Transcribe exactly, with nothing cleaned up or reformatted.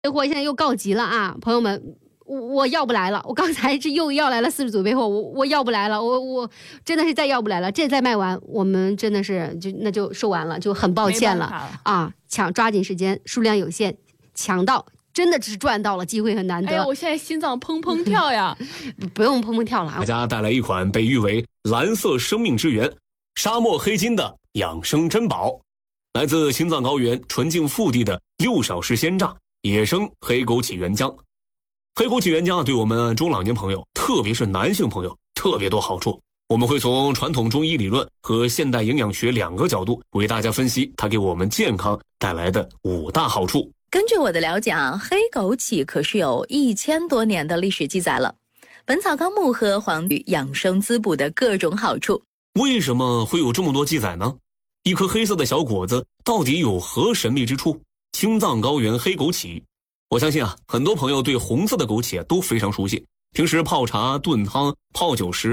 这货现在又告急了啊，朋友们，我我要不来了，我刚才是又要来了四十组备货，我我要不来了，我我真的是再要不来了，这再卖完，我们真的是就那就售完了，就很抱歉了啊！抢抓紧时间，数量有限，抢到真的只是赚到了，机会很难得。 哎呀，我现在心脏砰砰跳呀！ 不用砰砰跳了啊！ 大家带来一款被誉为蓝色生命之源、沙漠黑金的养生珍宝，来自青藏高原纯净腹地的六小时鲜榨野生黑枸杞原浆。黑枸杞原浆对我们中老年朋友，特别是男性朋友特别多好处。我们会从传统中医理论和现代营养学两个角度为大家分析它给我们健康带来的五大好处。 根据我的了解啊，黑枸杞可是有一千多年的历史记载了。本草纲目和黄语养生滋补的各种好处。 为什么会有这么多记载呢？一颗黑色的小果子到底有何神秘之处？青藏高原黑枸杞，我相信啊，很多朋友对红色的枸杞啊都非常熟悉，平时泡茶、炖汤、泡酒时